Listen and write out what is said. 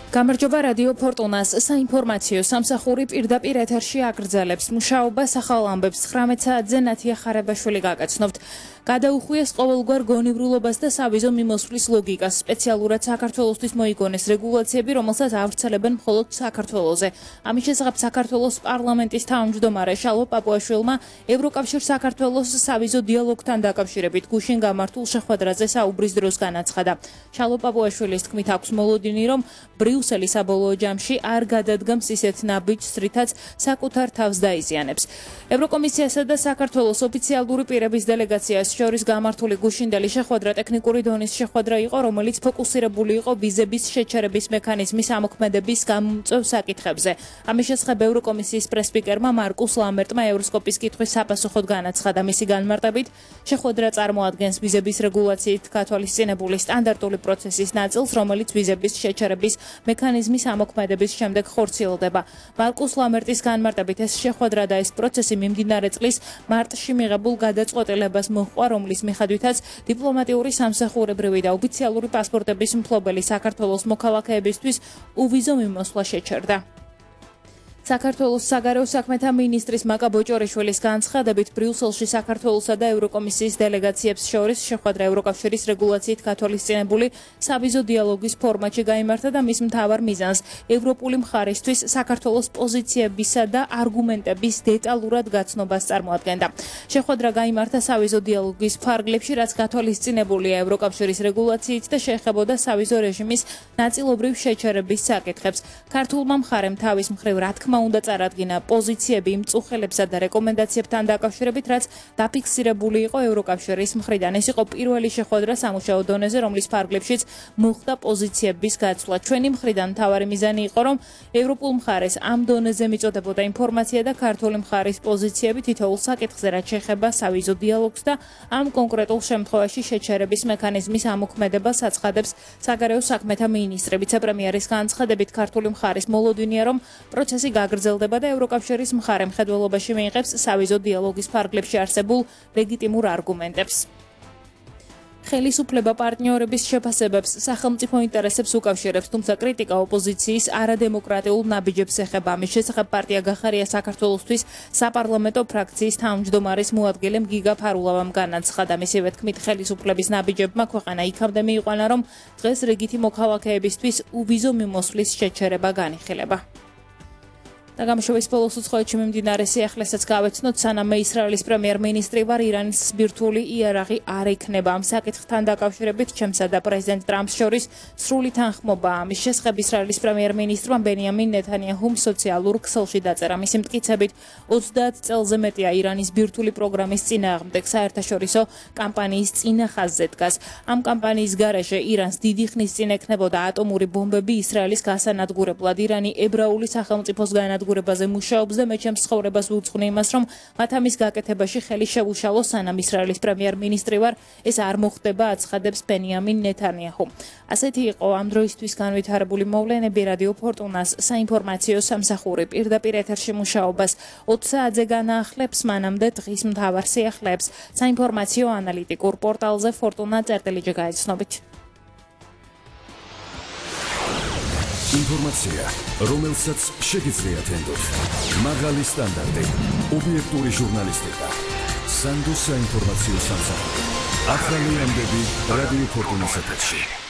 გამარჯობა რადიო ფორტუნას საინფორმაციო სამსახური პირდაპირ ეთერში აგრძელებს მუშაობა სახალ ამბებს 19 საათზე ნათია ხარებაშვილი გაგაცნობთ. გადაუხვიეს ყოველგვარ გონივრულობას და სავიზო მიმოსვლის ლოგიკას. სპეციალურად საქართველოსთვის მოიგონეს რეგულაციები, რომელსაც ავრცელებენ მხოლოდ საქართველოზე. ამის შესახებ საქართველოს პარლამენტის თავმჯდომარე შალვა პაპუაშვილმა ევროკავშირ საქართველოს სავიზო დიალოგთან დაკავშირებით გუშინ გამართულ შეხვედრაზე საუბრის დროს განაცხადა. შალვა პაპუაშვილის თქმით აქვს მოლოდინი, რომ ბრიუსელის საბოლოო ჯამში არ გადადგამს ისეთ ნაბიჯს, რითაც საკუთარ თავს დაიზიანებს. ევროკომისიასა და საქართველოს ოფიციალური პირების დელეგაციას შორის გამართული გუშინდელი შეხვედრა ტექნიკური დონის შეხვედრა იყო, რომელიც ფოკუსირებული იყო ვიზების შეჩერების მექანიზმის ამოქმედების გამომწვევ საკითხებზე. ამის შესახებ ევროკომისიის პრესპიკერმა მარკუს ლამბერტმა ევროსკოპის კითხვის საპასუხოდ განაცხადა. მისი განმარტებით, შეხვედრა წარმოადგენს ვიზების რეგულაციით გათვალისწინებული სტანდარტული პროცესის ნაწილს, რომელიც ვიზების შეჩერების მექანიზმის ამოქმედების შემდეგ ხორციელდება. მარკუს ლამბერტის განმარტებით, ეს შეხვედრა და ეს პროცესი მიმდინარე წლის მარტში მიღებულ გადაწყვეტილებას მოჰყვა, რომლის მიხედვითაც დიპლომატიური სამსახურებრივი და ოფიციალური პასპორტების მფლობელი საქართველოს მოქალაქეებისთვის უვიზო მიმოსვლა შეჩერდა. საქართველოს საგარეო საქმეთა მინისტრის მაკა ბოჭორიშვილის განცხადებით, ბრიუსელში საქართველოსა და ევროკომისიის დელეგაციებს შორის შეხვედრა ევროკავშირის რეგულაციით გათვალისწინებული სავიზო დიალოგის ფორმატში გაიმართა და მის მთავარ მიზანს ევროპული მხარისთვის საქართველოს პოზიციებისა და არგუმენტების დეტალურად გაცნობას წარმოადგენდა. შეხვედრა გაიმართა სავიზო დიალოგის ფარგლებში, რაც გათვალისწინებულია ევროკავშირის რეგულაციით და შეეხებოდა სავიზო რეჟიმის ნაწილობრივ შეჩერების საკითხებს. ქართულმა მხარემ თავის მხრივ რა თქმა უნდა წარადგინა პოზიციები იმ წუხელებსა და რეკომენდაციებთან დაკავშირებით, რაც დაფიქსირებული იყო ევროკავშირის მხრიდან. ეს იყო პირველი შეხვედრა სამუშაო დონეზე, რომლის ფარგლებშიც მოხდა პოზიციების გაცვლა. ჩვენი მხრიდან მთავარი მიზანი იყო, რომ ევროპულ მხარეს ამ დონეზე მიწოდებოდა ინფორმაცია და ქართული მხარის პოზიციები თითოეულ საკითხზე, რაც შეეხება სავიზო დიალოგს და ამ კონკრეტულ შემთხვევაში შეჩერების მექანიზმის ამოქმედებას აცხადებს საგარეო საქმეთა მინისტრი. ვიცე-პრემიერის განცხადებით, ქართული მხარის მოლოდინია, რომ პროცესი გაგრძელდება და ევროკავშირის მხარე მხედველობაში მიიღებს სავიზო დიალოგის ფარგლებში არსებულ ლეგიტიმურ არგუმენტებს. ხელისუფლება პარტნიორების შეფასებებს სახელმწიფო ინტერესებს უკავშირებს, თუმცა კრიტიკა ოპოზიციის არადემოკრატიულ ნაბიჯებს ეხება. ამის შესახებ პარტია გახარია საქართველოსთვის საპარლამენტო ფრაქციის თავმჯდომარის მოადგილემ გიგა ფარულავამ განაცხადა. მისივე თქმით, ხელისუფლების ნაბიჯებმა ქვეყანა იქამდე მიიყვანა, რომ დღეს რიგითი მოქალაქეებისთვის უვიზო მიმოსვლის შეჩერება განიხილება. და გამშვების ბოლოს უცხოეთში მიმდინარე სიახლესაც გავეცნოთ, სანამ ისრაელის პრემიერ-მინისტრი ვარ, ირანის ბირთვული იარაღი არ იქნება. ამ საკითხთან დაკავშირებით ჩემსა და პრეზიდენტ ტრამპს შორის სრული თანხმობა. ამის შესახებ ისრაელის პრემიერ-მინისტრმა ბენიამინ ნეთანიაჰუმ სოციალურ ქსელში დაწერა. მისი მტკიცებით, 30 წელზე მეტია ირანის ბირთვული პროგრამის წინააღმდეგ საერთაშორისო კამპანიის წინა ხაზზე დგას. ამ კამპანიის გარეშე ირანს დიდი ხნის წინ ექნებოდა ატომური ბომბები ისრაელის გასანადგურებლად. ირანი ებრაული სახელმწიფოს განადგურებაზე მუშაობს და მე ჩემს ცხოვრებას ვუძღვნი იმას, რომ მათ ამის გაკეთებაში ხელი შევუშალოს, სანამ ისრაელის პრემიერ-მინისტრი ვარ, ეს არ მოხდება, აცხადებს ბენიამინ ნეთანიაჰუ. ასეთი იყო ამ დროისთვის განვითარებული მოვლენები რადიო ფორტუნას საინფორმაციო სამსახური პირდაპირ ეთერში მუშაობას 20 საათზე განაახლებს, მანამდე დღის მთავარ სიახლეებს საინფორმაციო ანალიტიკურ პორტალზე fortuna.lg გაიცნობით. ინფორმაცია, რომელსაც შეგიძლიათ ენდოთ. მაღალი სტანდარტი, ობიექტური ჟურნალისტიკა. სანდოს საინფორმაციო სამსახური. ახალი ამბები რადიო ფორტუნას ეთერში.